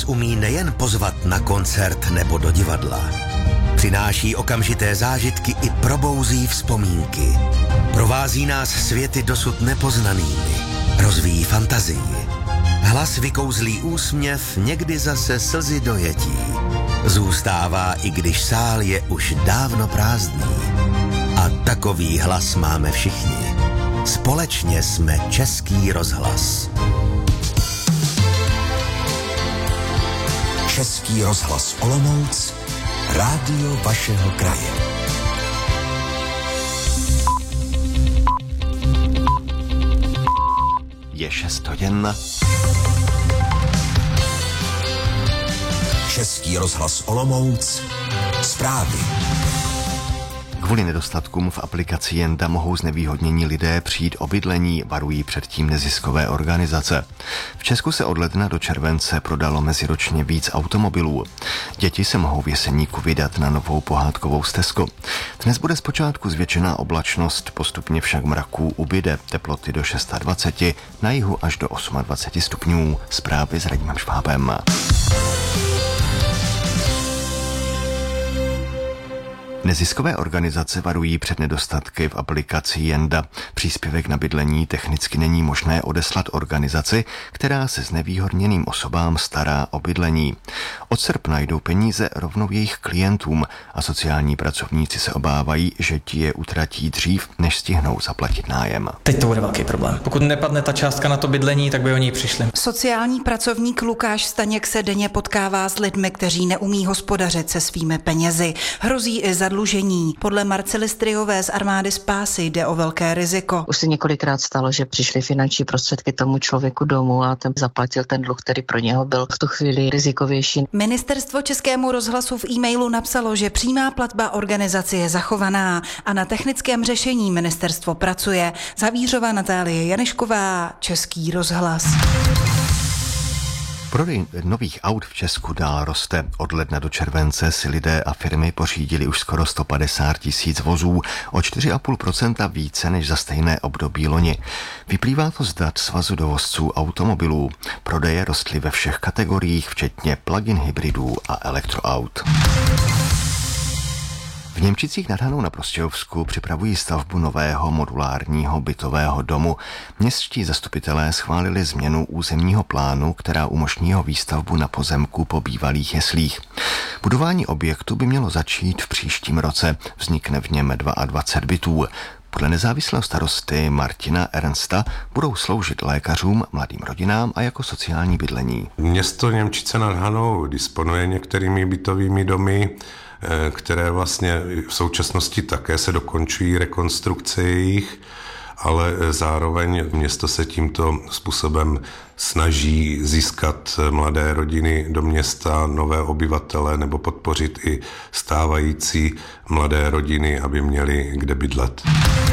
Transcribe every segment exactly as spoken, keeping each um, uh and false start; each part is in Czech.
nás umí nejen pozvat na koncert nebo do divadla. Přináší okamžité zážitky i probouzí vzpomínky. Provází nás světy dosud nepoznanými. Rozvíjí fantazii. Hlas vykouzlí úsměv, někdy zase slzy dojetí. Zůstává, i když sál je už dávno prázdný. A takový hlas máme všichni. Společně jsme Český rozhlas. Český rozhlas Olomouc, rádio vašeho kraje. Je šest hodin. Český rozhlas Olomouc, zprávy. Kvůli nedostatkům v aplikaci Jenda mohou znevýhodnění lidé přijít o bydlení, varují předtím neziskové organizace. V Česku se od ledna do července prodalo meziročně víc automobilů. Děti se mohou v Jeseníku vydat na novou pohádkovou stezku. Dnes bude zpočátku zvětšená oblačnost, postupně však mraků ubyde, teploty do dvacet šest, na jihu až do dvacet osm stupňů. Zprávy s Radimem Švábem. Neziskové organizace varují před nedostatky v aplikaci Jenda. Příspěvek na bydlení technicky není možné odeslat organizaci, která se znevýhodněným osobám stará o bydlení. Od srpna jdou peníze rovnou jejich klientům a sociální pracovníci se obávají, že ti je utratí dřív, než stihnou zaplatit nájem. Teď to bude velký problém. Pokud nepadne ta částka na to bydlení, tak by o ní přišli. Sociální pracovník Lukáš Staněk se denně potkává s lidmi, kteří neumí hospodařit se svými penězi. Hrozí i zadlužení. Podle Marcely Stryjové z Armády spásy jde o velké riziko. Už se několikrát stalo, že přišly finanční prostředky tomu člověku domů a ten zaplatil ten dluh, který pro něho byl v tu chvíli rizikovější. Ministerstvo Českému rozhlasu v e-mailu napsalo, že přímá platba organizace je zachovaná a na technickém řešení ministerstvo pracuje. Zavířová Natálie Janešková, Český rozhlas. Prodej nových aut v Česku dál roste. Od ledna do července si lidé a firmy pořídili už skoro sto padesát tisíc vozů, o čtyři a půl procenta více než za stejné období loni. Vyplývá to z dat Svazu dovozců automobilů. Prodeje rostly ve všech kategoriích, včetně plug-in hybridů a elektroaut. V Němčicích nad Hanou na Prostějovsku připravují stavbu nového modulárního bytového domu. Městští zastupitelé schválili změnu územního plánu, která umožní jeho výstavbu na pozemku po bývalých jeslích. Budování objektu by mělo začít v příštím roce. Vznikne v něm dvacet dva bytů. Podle nezávislého starosty Martina Ernsta budou sloužit lékařům, mladým rodinám a jako sociální bydlení. Město Němčice nad Hanou disponuje některými bytovými domy, které vlastně v současnosti také se dokončují rekonstrukce jejich, ale zároveň město se tímto způsobem snaží získat mladé rodiny do města, nové obyvatele nebo podpořit i stávající mladé rodiny, aby měli kde bydlet.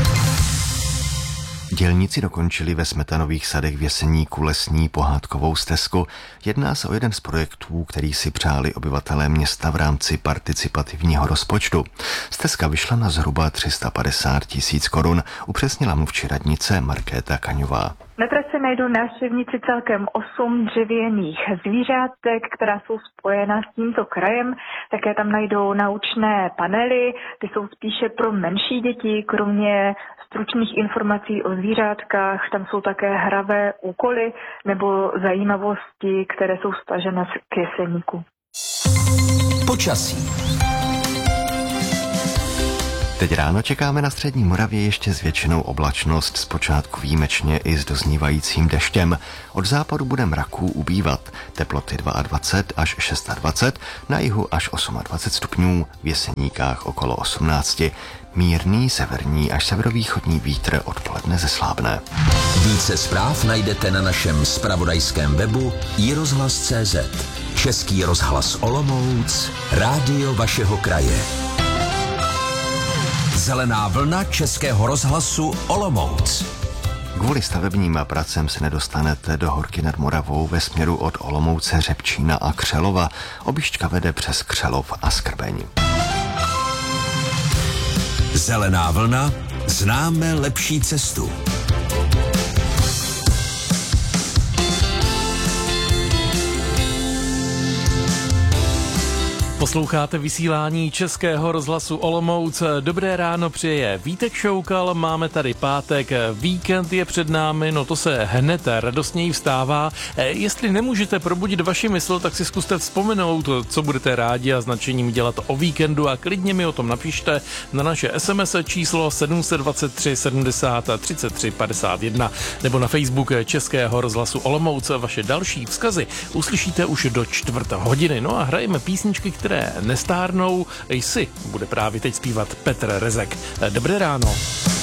Dělníci dokončili ve Smetanových sadech v Jeseníku lesní pohádkovou stezku. Jedná se o jeden z projektů, který si přáli obyvatelé města v rámci participativního rozpočtu. Stezka vyšla na zhruba tři sta padesát tisíc korun, upřesnila mluvčí radnice Markéta Kaňová. Na trase najdou návštěvníci celkem osm dřevěných zvířátek, která jsou spojena s tímto krajem. Také tam najdou naučné panely, ty jsou spíše pro menší děti, kromě stručných informací o zvířátkách, tam jsou také hravé úkoly nebo zajímavosti, které jsou stažené k Jeseníku. Počasí. Teď ráno čekáme na střední Moravě ještě zvětšenou oblačnost, zpočátku výjimečně i s doznívajícím deštěm. Od západu bude mraků ubývat, teploty dvacet dva až dvacet šest, na jihu až dvacet osm stupňů, v Jeseníkách okolo osmnáct. Mírný severní až severovýchodní vítr odpoledne zeslábne. Více zpráv najdete na našem zpravodajském webu i rozhlas tečka cé zet. Český rozhlas Olomouc, rádio vašeho kraje. Zelená vlna Českého rozhlasu Olomouc. Kvůli stavebním pracem se nedostanete do Horky nad Moravou ve směru od Olomouce, Řepčína a Křelova. Objížďka vede přes Křelov a Skrbeň. Zelená vlna, známe lepší cestu. Posloucháte vysílání Českého rozhlasu Olomouc. Dobré ráno přeje Vítek Šoukal, máme tady pátek, víkend je před námi, no to se hned radostněji vstává. Jestli nemůžete probudit vaši mysl, tak si zkuste vzpomenout, co budete rádi a značením dělat o víkendu a klidně mi o tom napište na naše es em es číslo sedm set dvacet tři sedmdesát třicet tři padesát jedna nebo na Facebook Českého rozhlasu Olomouc. Vaše další vzkazy uslyšíte už do čtvrt hodiny. No a hrajeme písničky, které které nestárnou, jsi bude právě teď zpívat Petr Rezek. Dobré ráno.